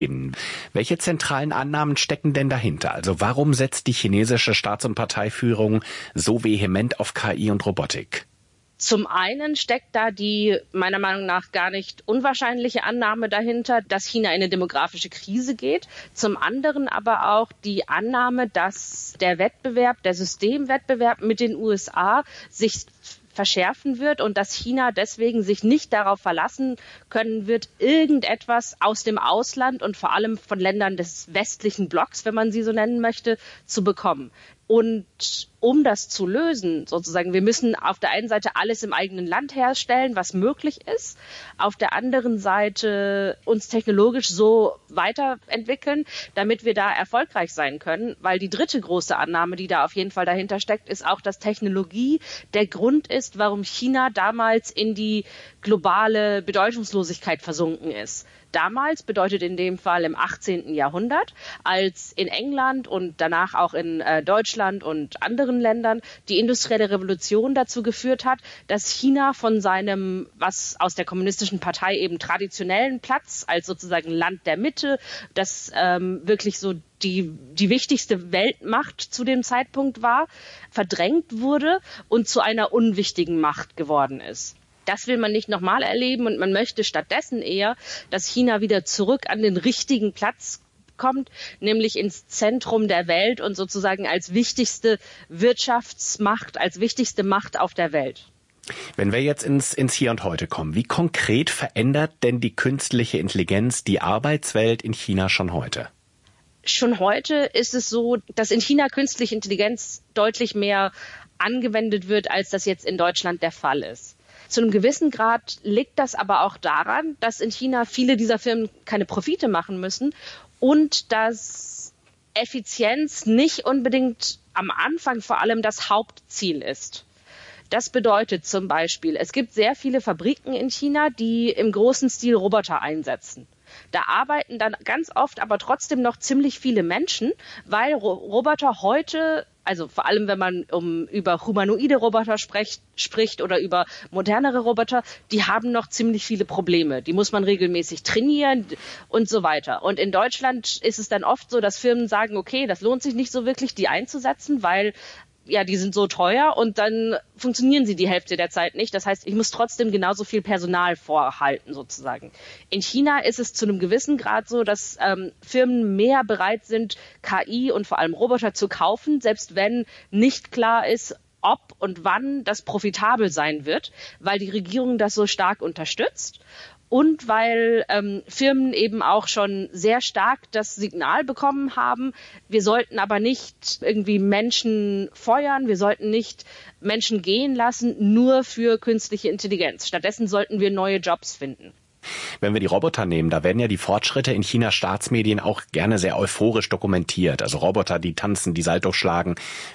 Welche zentralen Annahmen stecken denn dahinter? Also warum setzt die chinesische Staats- und Parteiführung so vehement auf KI und Robotik? Zum einen steckt da die meiner Meinung nach gar nicht unwahrscheinliche Annahme dahinter, dass China in eine demografische Krise geht. Zum anderen aber auch die Annahme, dass der Wettbewerb, der Systemwettbewerb mit den USA sich verschärfen wird und dass China deswegen sich nicht darauf verlassen können wird, irgendetwas aus dem Ausland und vor allem von Ländern des westlichen Blocks, wenn man sie so nennen möchte, zu bekommen. Und um das zu lösen, sozusagen, wir müssen auf der einen Seite alles im eigenen Land herstellen, was möglich ist, auf der anderen Seite uns technologisch so weiterentwickeln, damit wir da erfolgreich sein können, weil die dritte große Annahme, die da auf jeden Fall dahinter steckt, ist auch, dass Technologie der Grund ist, warum China damals in die globale Bedeutungslosigkeit versunken ist. Damals bedeutet in dem Fall im 18. Jahrhundert, als in England und danach auch in Deutschland und anderen Ländern die industrielle Revolution dazu geführt hat, dass China von seinem, was aus der kommunistischen Partei eben traditionellen Platz als sozusagen Land der Mitte, das wirklich so die wichtigste Weltmacht zu dem Zeitpunkt war, verdrängt wurde und zu einer unwichtigen Macht geworden ist. Das will man nicht nochmal erleben und man möchte stattdessen eher, dass China wieder zurück an den richtigen Platz kommt, nämlich ins Zentrum der Welt und sozusagen als wichtigste Wirtschaftsmacht, als wichtigste Macht auf der Welt. Wenn wir jetzt ins Hier und Heute kommen, wie konkret verändert denn die künstliche Intelligenz die Arbeitswelt in China schon heute? Schon heute ist es so, dass in China künstliche Intelligenz deutlich mehr angewendet wird, als das jetzt in Deutschland der Fall ist. Zu einem gewissen Grad liegt das aber auch daran, dass in China viele dieser Firmen keine Profite machen müssen und dass Effizienz nicht unbedingt am Anfang vor allem das Hauptziel ist. Das bedeutet zum Beispiel, es gibt sehr viele Fabriken in China, die im großen Stil Roboter einsetzen. Da arbeiten dann ganz oft aber trotzdem noch ziemlich viele Menschen, weil Roboter heute, also vor allem wenn man über humanoide Roboter spricht oder über modernere Roboter, die haben noch ziemlich viele Probleme. Die muss man regelmäßig trainieren und so weiter. Und in Deutschland ist es dann oft so, dass Firmen sagen, okay, das lohnt sich nicht so wirklich, die einzusetzen, weil ja, die sind so teuer und dann funktionieren sie die Hälfte der Zeit nicht. Das heißt, ich muss trotzdem genauso viel Personal vorhalten sozusagen. In China ist es zu einem gewissen Grad so, dass Firmen mehr bereit sind, KI und vor allem Roboter zu kaufen, selbst wenn nicht klar ist, ob und wann das profitabel sein wird, weil die Regierung das so stark unterstützt. Und weil Firmen eben auch schon sehr stark das Signal bekommen haben, wir sollten aber nicht irgendwie Menschen feuern, wir sollten nicht Menschen gehen lassen, nur für künstliche Intelligenz. Stattdessen sollten wir neue Jobs finden. Wenn wir die Roboter nehmen, da werden ja die Fortschritte in Chinas Staatsmedien auch gerne sehr euphorisch dokumentiert. Also Roboter, die tanzen, die Salto schlagen,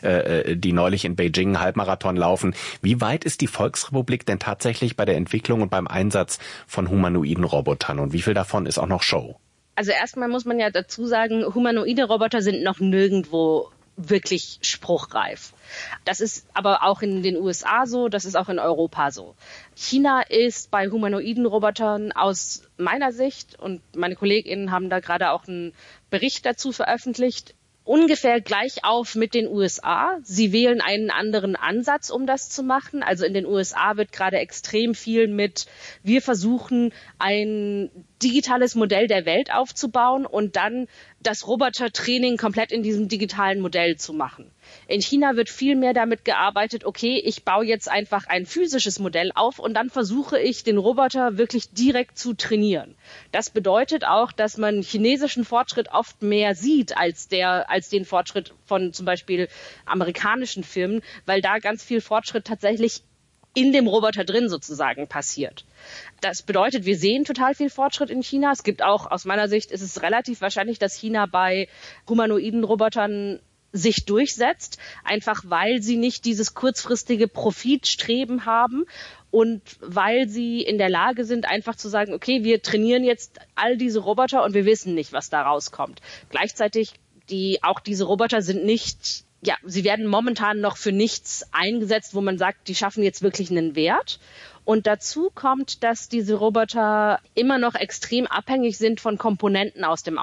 die neulich in Beijing einen Halbmarathon laufen. Wie weit ist die Volksrepublik denn tatsächlich bei der Entwicklung und beim Einsatz von humanoiden Robotern? Und wie viel davon ist auch noch Show? Also erstmal muss man ja dazu sagen, humanoide Roboter sind noch nirgendwo wirklich spruchreif. Das ist aber auch in den USA so, das ist auch in Europa so. China ist bei humanoiden Robotern aus meiner Sicht, und meine KollegInnen haben da gerade auch einen Bericht dazu veröffentlicht, ungefähr gleich auf mit den USA. Sie wählen einen anderen Ansatz, um das zu machen. Also in den USA wird gerade extrem viel wir versuchen, ein digitales Modell der Welt aufzubauen und dann das Robotertraining komplett in diesem digitalen Modell zu machen. In China wird viel mehr damit gearbeitet, okay, ich baue jetzt einfach ein physisches Modell auf und dann versuche ich, den Roboter wirklich direkt zu trainieren. Das bedeutet auch, dass man chinesischen Fortschritt oft mehr sieht als den Fortschritt von zum Beispiel amerikanischen Firmen, weil da ganz viel Fortschritt tatsächlich in dem Roboter drin sozusagen passiert. Das bedeutet, wir sehen total viel Fortschritt in China. Es gibt auch, aus meiner Sicht, ist es relativ wahrscheinlich, dass China bei humanoiden Robotern sich durchsetzt, einfach weil sie nicht dieses kurzfristige Profitstreben haben und weil sie in der Lage sind, einfach zu sagen, okay, wir trainieren jetzt all diese Roboter und wir wissen nicht, was da rauskommt. Gleichzeitig, auch diese Roboter sind nicht, sie werden momentan noch für nichts eingesetzt, wo man sagt, die schaffen jetzt wirklich einen Wert. Und dazu kommt, dass diese Roboter immer noch extrem abhängig sind von Komponenten aus dem